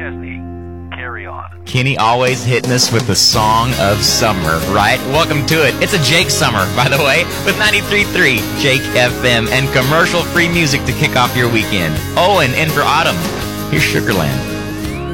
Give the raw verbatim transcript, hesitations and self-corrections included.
Chesney, carry on. Kenny always hitting us with the song of summer, right? Welcome to it. It's a Jake summer, by the way, with ninety-three point three Jake F M and commercial-free music to kick off your weekend. Owen in for Autumn. Here's Sugarland.